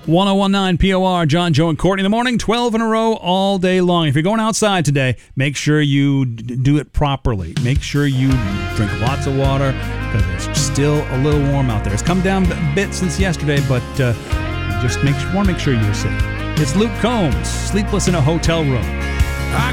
1019 POR, John, Joe, and Courtney in the morning, 12 in a row all day long. If you're going outside today, make sure you do it properly. Make sure you drink lots of water because it's still a little warm out there. It's come down a bit since yesterday, but just want to make sure you're safe. It's Luke Combs, Sleepless in a Hotel Room.